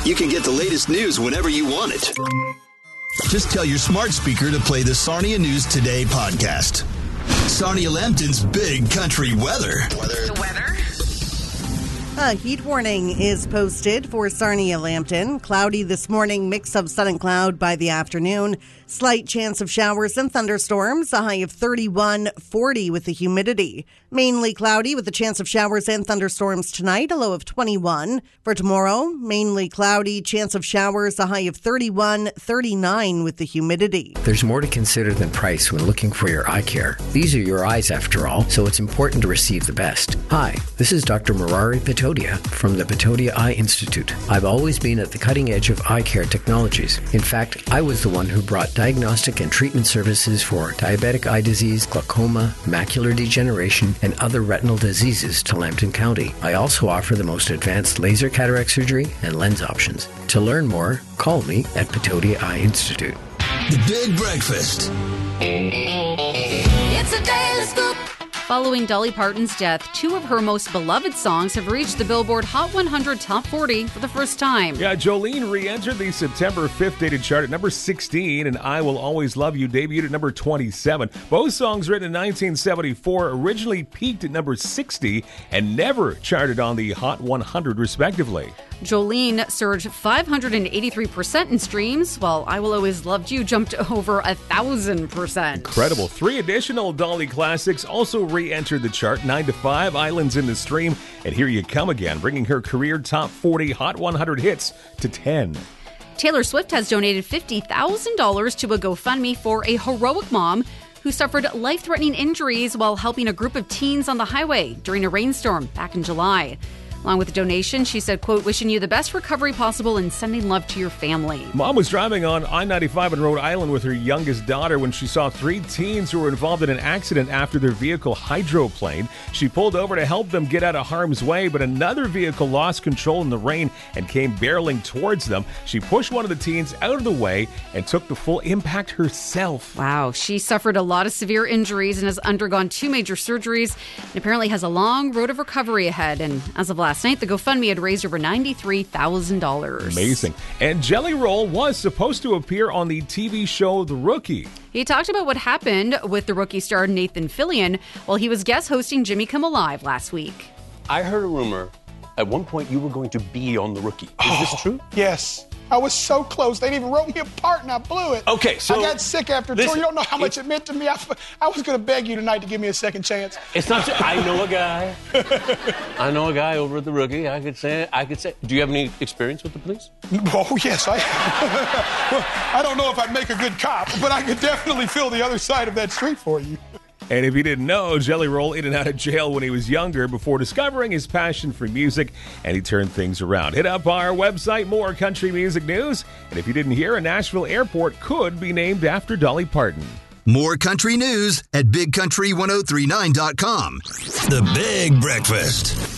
You can get the latest news whenever you want it. Just tell your smart speaker to play the Sarnia News Today podcast. Sarnia Lambton's Big Country Weather. The weather? A heat warning is posted for Sarnia Lambton. Cloudy this morning, mix of sun and cloud by the afternoon. Slight chance of showers and thunderstorms, a high of 31, 40 with the humidity. Mainly cloudy with a chance of showers and thunderstorms tonight, a low of 21. For tomorrow, mainly cloudy, chance of showers, a high of 31, 39 with the humidity. There's more to consider than price when looking for your eye care. These are your eyes after all, so it's important to receive the best. Hi, this is Dr. Murari Patodia from the Patodia Eye Institute. I've always been at the cutting edge of eye care technologies. In fact, I was the one who brought diagnostic and treatment services for diabetic eye disease, glaucoma, macular degeneration, and other retinal diseases to Lambton County. I also offer the most advanced laser cataract surgery and lens options. To learn more, call me at Patodia Eye Institute. The Big Breakfast. It's a daily scoop. Following Dolly Parton's death, two of her most beloved songs have reached the Billboard Hot 100 Top 40 for the first time. Yeah, Jolene re-entered the September 5th dated chart at number 16, and I Will Always Love You debuted at number 27. Both songs written in 1974 originally peaked at number 60 and never charted on the Hot 100, respectively. Jolene surged 583% in streams, while I Will Always Love You jumped over 1,000%. Incredible. Three additional Dolly classics also re-entered the chart: 9 to 5, Islands in the Stream, and Here You Come Again, bringing her career top 40 Hot 100 hits to 10. Taylor Swift has donated $50,000 to a GoFundMe for a heroic mom who suffered life-threatening injuries while helping a group of teens on the highway during a rainstorm back in July. Along with the donation, she said, quote, wishing you the best recovery possible and sending love to your family. Mom was driving on I-95 in Rhode Island with her youngest daughter when she saw three teens who were involved in an accident after their vehicle hydroplaned. She pulled over to help them get out of harm's way, but another vehicle lost control in the rain and came barreling towards them. She pushed one of the teens out of the way and took the full impact herself. Wow, she suffered a lot of severe injuries and has undergone 2 major surgeries and apparently has a long road of recovery ahead. And as of last night, the GoFundMe had raised over $93,000. Amazing. And Jelly Roll was supposed to appear on the TV show The Rookie. He talked about what happened with The Rookie star Nathan Fillion while he was guest hosting Jimmy Kimmel Live last week. I heard a rumor at one point you were going to be on The Rookie. Is this true? Yes. I was so close. They didn't even wrote me a part, and I blew it. Okay, so I got sick after a tour. You don't know how much it meant to me. I was going to beg you tonight to give me a second chance. It's not. I know a guy. I know a guy over at The Rookie. I could say. Do you have any experience with the police? Oh yes, I don't know if I'd make a good cop, but I could definitely fill the other side of that street for you. And if you didn't know, Jelly Roll in and out of jail when he was younger before discovering his passion for music, and he turned things around. Hit up our website, more country music news. And if you didn't hear, a Nashville airport could be named after Dolly Parton. More country news at BigCountry1039.com. The Big Breakfast.